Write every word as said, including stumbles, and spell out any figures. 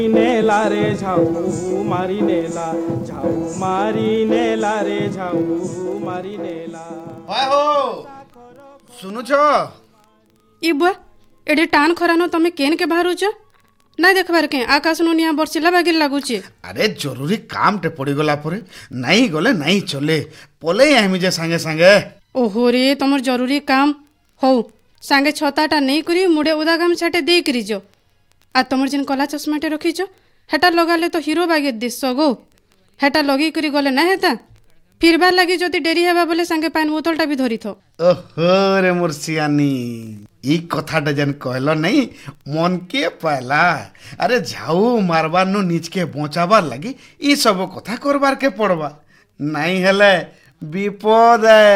नेला रे झाऊ मारी नेला झाऊ मारी नेला रे झाऊ मारी नेला हाय हो सुनुछ ई बुआ एडे टान खरानो तमे केन के बाहरुछ ना देखबार के आकाश नु निया बरसिला बागिर लागुची। अरे जरूरी काम टे पड़ी गला परे नहीं गले नहीं चले पले आइमी जे संगे संगे। ओहो रे तमर जरूरी काम हो संगे छताटा नहीं करी मुड़े उदा गामछाटे दे करी जो आ तमर जिन कला चश्माटे रखीछ हेटा लगाले तो हीरो बागे दिस गो हेटा लगी करी गले ना हेता फिरबार लगी जदि डेरी हेबा बोले संगे पान बोतलटा भी धरी थो। ओहो रे मुर्सियानी ई कथाटा जन कहलो नहीं मन के पहला अरे झाऊ मारबार नु नीच के बचाबार लगी ई सब कथा करबार के पड़बा नहीं हेले विपद है।